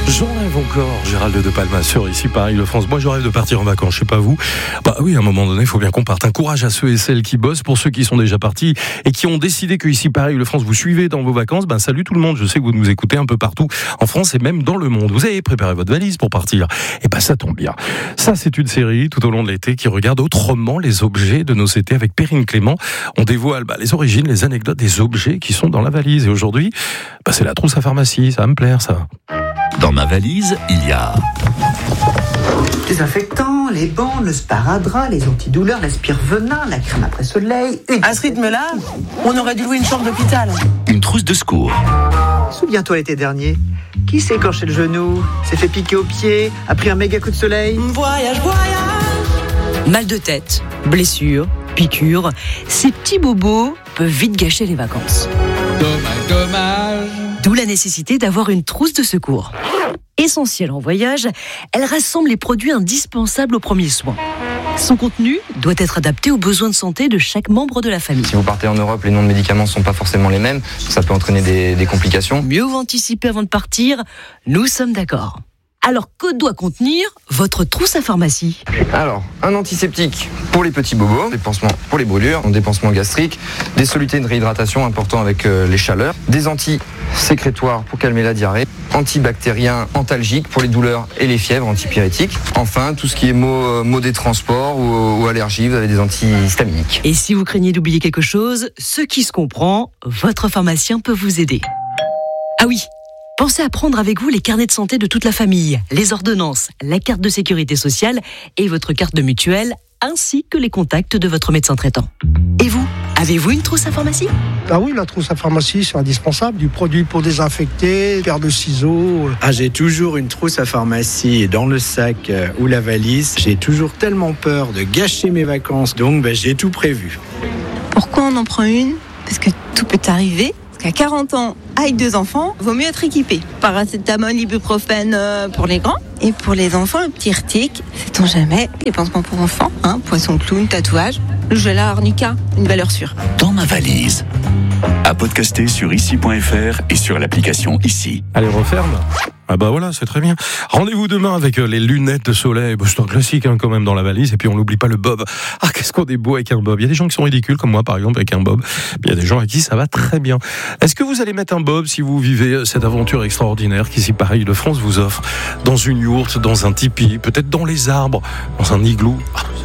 J'en rêve encore, Gérald de Palma sur Ici Paris-le-France. Moi, je rêve de partir en vacances, je sais pas vous. Bah oui, à un moment donné, il faut bien qu'on parte. Un courage à ceux et celles qui bossent, pour ceux qui sont déjà partis et qui ont décidé que Ici Paris-le-France vous suivez dans vos vacances. Ben salut tout le monde, je sais que vous nous écoutez un peu partout en France et même dans le monde. Vous avez préparé votre valise pour partir. Et ben ça tombe bien. Ça, c'est une série tout au long de l'été qui regarde autrement les objets de nos étés avec Perrine Clément. On dévoile les origines, les anecdotes des objets qui sont dans la valise. Et aujourd'hui, c'est la trousse à pharmacie. Ça va me plaire, ça. Dans ma valise, il y a désinfectant, les bandes, le sparadrap, les antidouleurs, l'aspire-venin, la crème après soleil. À ce rythme-là, on aurait dû louer une chambre d'hôpital. une trousse de secours. Souviens-toi l'été dernier, qui s'est écorché le genou, s'est fait piquer au pied, a pris un méga coup de soleil. Voyage, voyage. Mal de tête, blessures, piqûres, ces petits bobos peuvent vite gâcher les vacances. Dommage. D'où la nécessité d'avoir une trousse de secours. Essentielle en voyage, elle rassemble les produits indispensables aux premiers soins. Son contenu doit être adapté aux besoins de santé de chaque membre de la famille. Si vous partez en Europe, les noms de médicaments ne sont pas forcément les mêmes. Ça peut entraîner des complications. Mieux vaut anticiper avant de partir, nous sommes d'accord. Alors, que doit contenir votre trousse à pharmacie ? Alors, un antiseptique pour les petits bobos, des pansements pour les brûlures, des pansements gastriques, des solutés de réhydratation importants avec les chaleurs, des antisécrétoires pour calmer la diarrhée, antibactériens antalgiques pour les douleurs et les fièvres, antipyrétiques. Enfin, tout ce qui est maux des transports ou allergies, vous avez des antihistaminiques. Et si vous craignez d'oublier quelque chose, ce qui se comprend, votre pharmacien peut vous aider. Ah oui, pensez à prendre avec vous les carnets de santé de toute la famille, les ordonnances, la carte de sécurité sociale et votre carte de mutuelle, ainsi que les contacts de votre médecin traitant. Et vous, avez-vous une trousse à pharmacie ? Ah oui, la trousse à pharmacie, c'est indispensable. Du produit pour désinfecter, paire de ciseaux. J'ai toujours une trousse à pharmacie dans le sac ou la valise. J'ai toujours tellement peur de gâcher mes vacances, donc j'ai tout prévu. Pourquoi on en prend une ? Parce que tout peut arriver. À 40 ans, avec 2 enfants, vaut mieux être équipé. Paracétamol, ibuprofène pour les grands. Et pour les enfants, un petit Irtic, sait-on jamais. Les pansements pour enfants, poisson clown, tatouage. Le gel à arnica, une valeur sûre. Dans ma valise. À podcaster sur ici.fr et sur l'application Ici. Allez, referme. Ah bah voilà, c'est très bien. Rendez-vous demain avec les lunettes de soleil. C'est un classique quand même dans la valise. Et puis on n'oublie pas le bob. Ah, qu'est-ce qu'on est beau avec un bob. Il y a des gens qui sont ridicules comme moi par exemple avec un bob. Puis il y a des gens à qui ça va très bien. Est-ce que vous allez mettre un bob si vous vivez cette aventure extraordinaire qu'Ici Paris-le-France vous offre ? Dans une yourte, dans un tipi, peut-être dans les arbres, dans un igloo.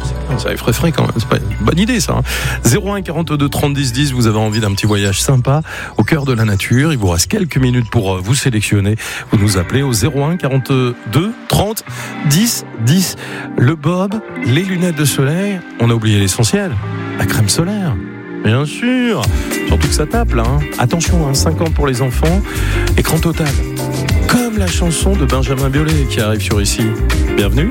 Ça est frais quand même, c'est pas une bonne idée ça. 01 42 30 10 10, vous avez envie d'un petit voyage sympa au cœur de la nature. Il vous reste quelques minutes pour vous sélectionner. Vous nous appelez au 01 42 30 10 10. Le bob, les lunettes de soleil, on a oublié l'essentiel, la crème solaire. Bien sûr, surtout que ça tape là. Attention, 50 pour les enfants, écran total. Comme la chanson de Benjamin Biolay qui arrive sur Ici. Bienvenue.